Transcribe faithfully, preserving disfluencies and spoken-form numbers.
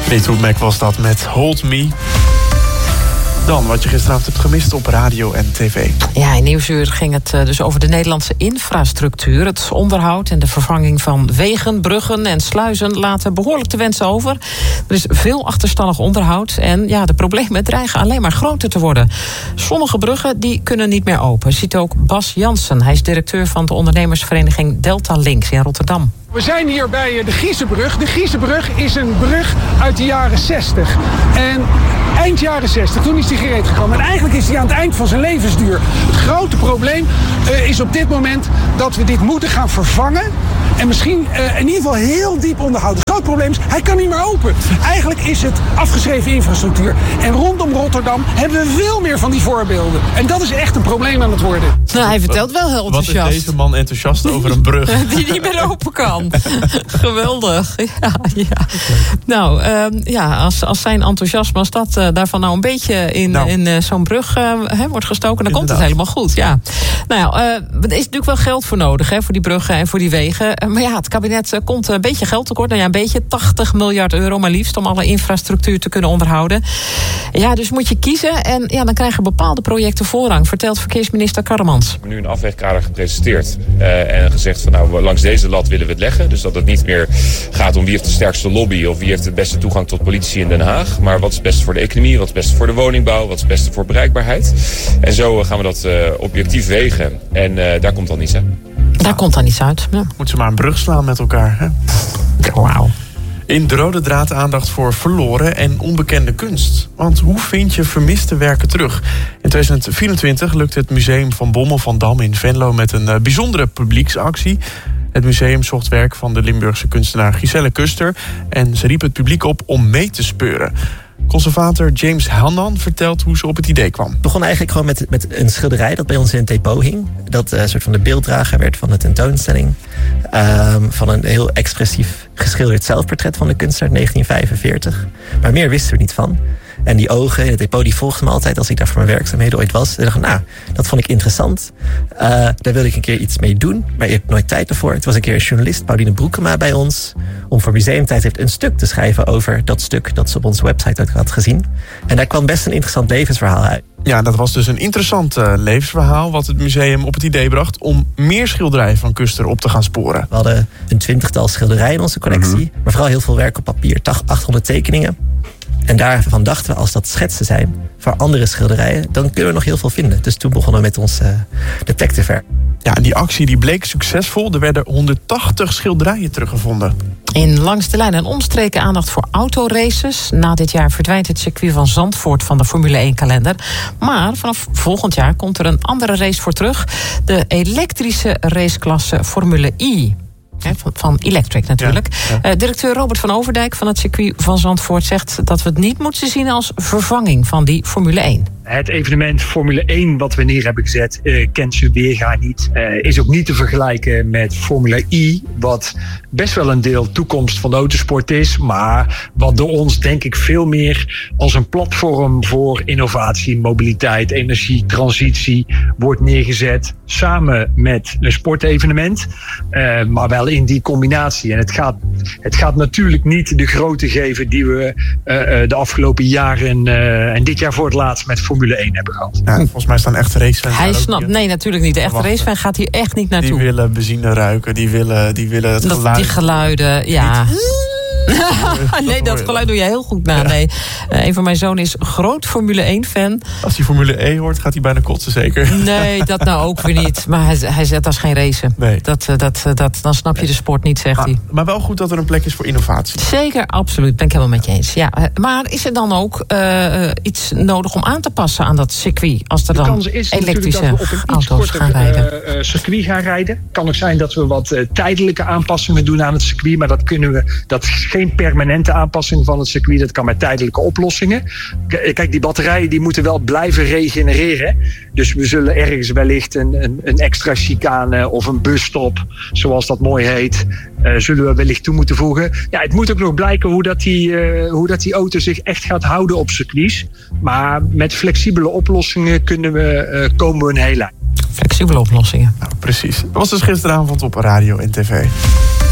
Fleetwood Mac was dat met Hold Me. Dan wat je gisteravond hebt gemist op radio en tv. Ja, in Nieuwsuur ging het dus over de Nederlandse infrastructuur. Het onderhoud en de vervanging van wegen, bruggen en sluizen laten behoorlijk te wensen over. Er is veel achterstallig onderhoud en ja, de problemen dreigen alleen maar groter te worden. Sommige bruggen die kunnen niet meer open, ziet ook Bas Jansen. Hij is directeur van de ondernemersvereniging Delta Links in Rotterdam. We zijn hier bij de Giezenbrug. De Giezenbrug is een brug uit de jaren zestig. En eind jaren zestig, toen is die gereed gekomen. En eigenlijk is die aan het eind van zijn levensduur. Het grote probleem uh, is op dit moment dat we dit moeten gaan vervangen. En misschien uh, in ieder geval heel diep onderhouden. Het groot probleem is, hij kan niet meer open. Eigenlijk is het afgeschreven infrastructuur. En rondom Rotterdam hebben we veel meer van die voorbeelden. En dat is echt een probleem aan het worden. Nou, hij vertelt wel heel enthousiast. Wat is deze man enthousiast over een brug? Die niet meer open kan. Geweldig. Ja, ja. Nou, uh, ja, als, als zijn enthousiasme, als dat uh, daarvan nou een beetje in, nou. in uh, zo'n brug uh, he, wordt gestoken, dan Inderdaad. komt het helemaal goed. Ja. Nou ja, uh, er is natuurlijk wel geld voor nodig, hè, voor die bruggen en voor die wegen. Uh, maar ja, het kabinet uh, komt een beetje geld tekort. Nou ja, een beetje tachtig miljard euro maar liefst om alle infrastructuur te kunnen onderhouden. Ja, dus moet je kiezen en ja, dan krijgen bepaalde projecten voorrang, vertelt verkeersminister Karremans. We hebben nu een afwegkader gepresenteerd uh, en gezegd van nou, langs deze lat willen we het leggen. Dus dat het niet meer gaat om wie heeft de sterkste lobby of wie heeft de beste toegang tot politie in Den Haag. Maar wat is het beste voor de economie, wat is het beste voor de woningbouw, wat is het beste voor bereikbaarheid. En zo gaan we dat uh, objectief wegen. En uh, daar komt dan niets uit. Daar komt dan niets uit. Ja. Moet ze maar een brug slaan met elkaar. Hè? Wauw. In De Rode Draad aandacht voor verloren en onbekende kunst. Want hoe vind je vermiste werken terug? In tweeduizend vierentwintig lukt het Museum van Bommel van Dam in Venlo met een uh, bijzondere publieksactie. Het museum zocht werk van de Limburgse kunstenaar Giselle Kuster en ze riep het publiek op om mee te speuren. Conservator James Hannan vertelt hoe ze op het idee kwam. Het begon eigenlijk gewoon met, met een schilderij dat bij ons in het depot hing. Dat een uh, soort van de beelddrager werd van de tentoonstelling. Um, van een heel expressief geschilderd zelfportret van de kunstenaar uit negentien vijfenveertig. Maar meer wisten we niet van. En die ogen in het depot die volgden me altijd als ik daar voor mijn werkzaamheden ooit was. En ik dacht, nou, dat vond ik interessant. Uh, daar wilde ik een keer iets mee doen, maar ik heb nooit tijd ervoor. Het was een keer een journalist, Pauline Broekema, bij ons, om voor Museumtijd heeft een stuk te schrijven over dat stuk dat ze op onze website ook had gezien. En daar kwam best een interessant levensverhaal uit. Ja, dat was dus een interessant uh, levensverhaal wat het museum op het idee bracht om meer schilderijen van Kuster op te gaan sporen. We hadden een twintigtal schilderijen in onze collectie, mm-hmm. maar vooral heel veel werk op papier, achthonderd tekeningen. En daarvan dachten we, als dat schetsen zijn voor andere schilderijen, dan kunnen we nog heel veel vinden. Dus toen begonnen we met ons uh, detective. Ja, en die actie die bleek succesvol. Er werden honderdtachtig schilderijen teruggevonden. In Langs de Lijn en omstreken aandacht voor autoraces. Na dit jaar verdwijnt het circuit van Zandvoort van de Formule één kalender. Maar vanaf volgend jaar komt er een andere race voor terug. De elektrische raceklasse Formule I. He, van, van Electric natuurlijk. Ja, ja. Uh, directeur Robert van Overdijk van het circuit van Zandvoort zegt dat we het niet moeten zien als vervanging van die Formule één. Het evenement Formule één wat we neer hebben gezet, uh, kent zijn weerga niet. Uh, is ook niet te vergelijken met Formule I, wat best wel een deel toekomst van de autosport is, maar wat door ons denk ik veel meer als een platform voor innovatie, mobiliteit, energie, transitie wordt neergezet. Samen met een sportevenement, uh, maar wel in die combinatie. En het gaat, het gaat natuurlijk niet de grootte geven die we uh, de afgelopen jaren uh, en dit jaar voor het laatst met Formule één hebben gehad. Ja, volgens mij staan echte racefans. Hij snapt, nee, natuurlijk niet. De echte racefan gaat hier echt niet naartoe. Die willen benzine ruiken, die willen, die willen het dat, geluid. Die geluiden, ja. Nee, dat geluid doe je heel goed na. Nee. Uh, een van mijn zonen is groot Formule één fan. Als hij Formule E hoort, gaat hij bijna kotsen zeker. Nee, dat nou ook weer niet. Maar hij, hij zegt, dat is geen racen. Nee. Dat, dat, dat, dan snap je de sport niet, zegt maar, hij. Maar wel goed dat er een plek is voor innovatie. Zeker, absoluut. Ben ik helemaal met je eens. Ja, maar is er dan ook uh, iets nodig om aan te passen aan dat circuit? Als er dan elektrische dat we op een auto's gaan rijden? Uh, uh, circuit gaan rijden. Kan ook zijn dat we wat uh, tijdelijke aanpassingen doen aan het circuit. Maar dat kunnen we... Dat is geen permanente aanpassing van het circuit. Dat kan met tijdelijke oplossingen. Kijk, die batterijen die moeten wel blijven regenereren. Dus we zullen ergens wellicht een, een, een extra chicane of een busstop, zoals dat mooi heet, uh, zullen we wellicht toe moeten voegen. Ja, het moet ook nog blijken hoe dat die, uh, hoe dat die auto zich echt gaat houden op circuits. Maar met flexibele oplossingen kunnen we, uh, komen we een heel eind. Flexibele oplossingen. Nou, precies. Dat was dus gisteravond op radio en tv.